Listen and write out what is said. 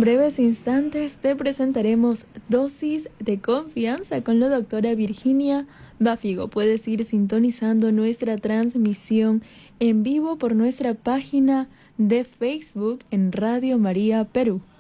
breves instantes te presentaremos Dosis de Confianza con la doctora Virginia Bafigo. Puedes ir sintonizando nuestra transmisión en vivo por nuestra página de Facebook en Radio María Perú.